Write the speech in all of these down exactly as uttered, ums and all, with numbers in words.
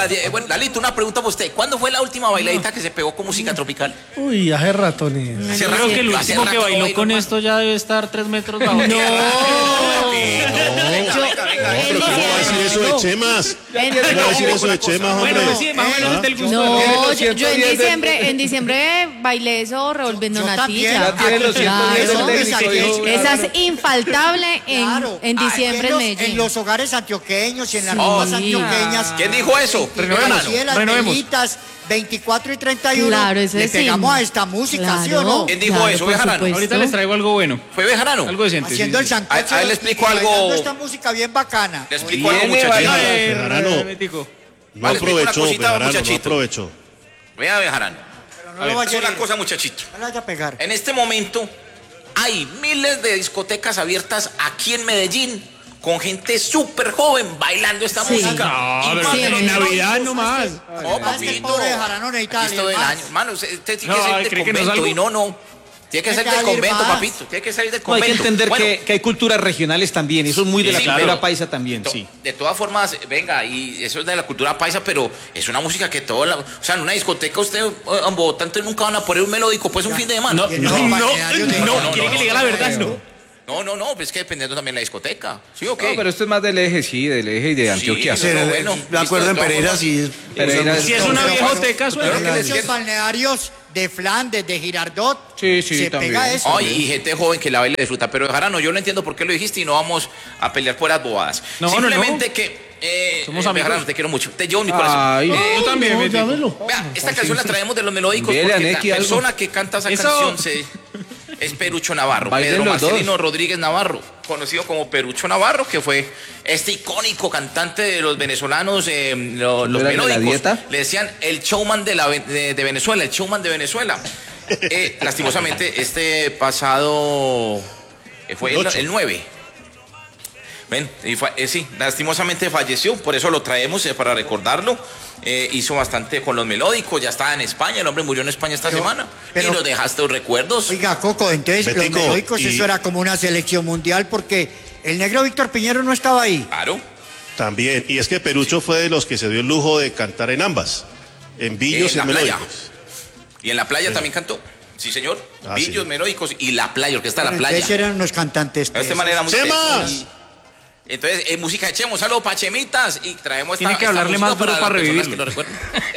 Bueno, Lalito, una pregunta para usted. ¿Cuándo fue la última bailadita no. que se pegó con música tropical? Uy, hace rato ni. Yo creo que el último que bailó bailo, con man. esto ya debe estar tres metros bajo. No, no, no, venga, venga, venga. Pero ¿cómo va a decir eso de Chemas? ¿Cómo va a decir eso de Chemas, hombre? Bueno, sí, más o menos del gusto. No, yo, yo en diciembre, en diciembre bailé eso revolviendo natilla. Esa es infaltable en, claro. en diciembre en, los, en Medellín. En los hogares antioqueños y en las rutas sí. antioqueñas. ¿Quién dijo eso? Renovemos. Velitas, veinticuatro y treinta y uno. Claro, ese le sí. pegamos a esta música, claro, ¿sí o no? ¿Quién dijo claro, eso? Bejarano. Ahorita les traigo algo bueno. ¿Fue Bejarano? Algo decente. Haciendo sí, el sancocho. A, a él le explico algo. Esta música bien bacana. Le explico algo, muchachito. Bejarano. No aprovechó, Bejarano, no aprovechó. Vea, Bejarano. No lo vaya a una cosa, muchachito. No lo vaya a pegar. En este momento hay miles de discotecas abiertas aquí en Medellín con gente súper joven bailando esta sí. música. No, pero sí, en Navidad nomás. No, papito. Pobre Bejarano necesita esto del año. Mano, usted tiene no, que salir del convento no y no, no. Tiene que ser del convento, más. papito. Tiene que salir del convento. No, hay que entender bueno, que, que hay culturas regionales también. Eso es muy de sí, la cultura pero, paisa también, to, sí. De todas formas, venga, y eso es de la cultura paisa, pero es una música que todo la, o sea, en una discoteca usted, en Bogotá, nunca van a poner un melódico, pues un fin de semana. No, no, no, no, no, no, quiere que le diga la verdad, no. No, no, no, pues es que dependiendo también de la discoteca. ¿Sí o qué? No, pero esto es más del eje, sí, del eje de Antioquia. Sí, no, bueno, de acuerdo en Pereira, sí. Pereira, si es una viejoteca, suena. Los balnearios de Flandes, de Girardot. Sí, sí, se también. pega eso. Ay, y gente joven que la baila y disfruta. Pero Bejarano, yo no entiendo por qué lo dijiste y no vamos a pelear por las bobadas. No, Simplemente no, no. que. Eh, Somos eh, amigos. Bejarano, te quiero mucho. Te llevo mi corazón. Ay, eh, yo también. No, llámelo. Vea, esta canción la traemos de los melódicos Dele, porque Aneki, la algo. persona que canta esa Eso. canción se, es Perucho Navarro. Bailen Pedro los Marcelino dos. Rodríguez Navarro, conocido como Perucho Navarro, que fue este icónico cantante de los venezolanos, eh, los, los ¿Era de la melódicos. dieta? Le decían el showman de, la, de, de Venezuela, el showman de Venezuela. Eh, lastimosamente, este pasado eh, fue el, el nueve. Ven, y fa, eh, sí, lastimosamente falleció, por eso lo traemos eh, para recordarlo. Eh, hizo bastante con los melódicos, ya estaba en España, el hombre murió en España esta pero, semana. Pero, y nos dejaste los recuerdos. Oiga, Coco, entonces Betico, los melódicos y... eso era como una selección mundial porque el negro Víctor Piñero no estaba ahí. Claro. También, y es que Perucho fue de los que se dio el lujo de cantar en ambas, en Billos en y en melódicos. melódicos. Y en la playa sí. también cantó. Sí, señor. Ah, Billos, sí. melódicos y la playa, orquesta de la playa. Entonces eran unos cantantes. De esta manera muy ¡Chemas! Entonces, en música echemos, saludos para Chemitas y traemos esta. Tiene que hablarle más duro para, para revivirlo. Que lo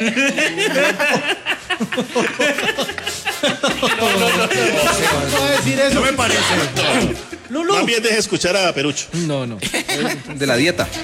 no, no, no, no, no, decir eso. No me parece. No, no. También deje escuchar a Perucho. No, no. De la dieta.